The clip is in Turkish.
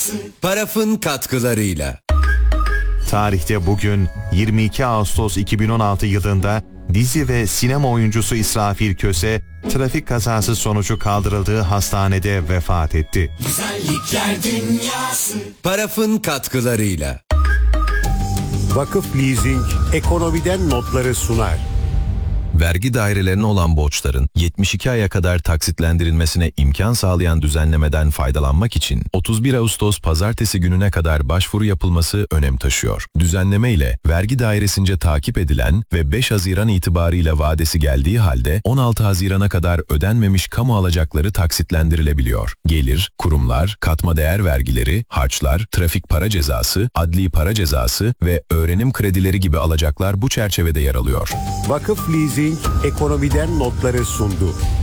Paraf'ın katkılarıyla. Tarihte bugün 22 Ağustos 2016 yılında dizi ve sinema oyuncusu İsrafil Köse trafik kazası sonucu kaldırıldığı hastanede vefat etti. Güzellikler dünyası. Paraf'ın katkılarıyla. Vakıf Leasing ekonomiden notları sunar. Vergi dairelerine olan borçların 72 aya kadar taksitlendirilmesine imkan sağlayan düzenlemeden faydalanmak için 31 Ağustos pazartesi gününe kadar başvuru yapılması önem taşıyor. Düzenleme ile vergi dairesince takip edilen ve 5 Haziran itibarıyla vadesi geldiği halde 16 Haziran'a kadar ödenmemiş kamu alacakları taksitlendirilebiliyor. Gelir, kurumlar, katma değer vergileri, harçlar, trafik para cezası, adli para cezası ve öğrenim kredileri gibi alacaklar bu çerçevede yer alıyor. Vakıf Leasing ekonomiden notları sundu.